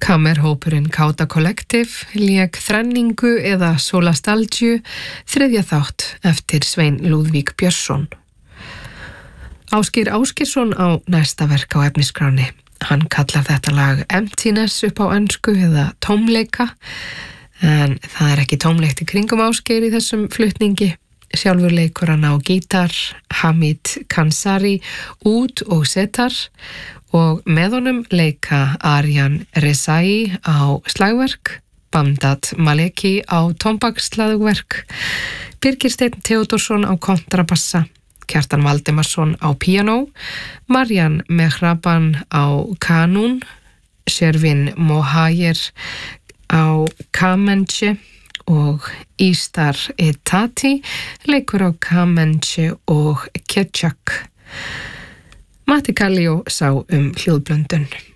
Kammerhópurinn Káta Collective lék Þrenningu eða Solastalgju, þriðja þátt eftir Svein Lúðvík Björnsson. Ásgeir Ásgeirsson á næsta verk á efnisskráni. Hann kallar þetta lag Emptiness upp á ensku eða tómleika, en það ekki tómleikt í kringum Ásgeir í þessum flutningi. Sjálfur leikur hann á gítar, Hamid Kansari, úd og setar og með honum leika Arjan Rezai á slagverk, Bamdad Maleki á tónbaksslagverk, Birgir Steinn Theódórsson á kontrabassa, Kjartan Valdimarsson á píanó, Marjan Mehraban á kanún, Shervin Mohajer á kamenche og Istar Etati leikur á kamenche og ketchak. Matti Kallio sá hljóðblöndun.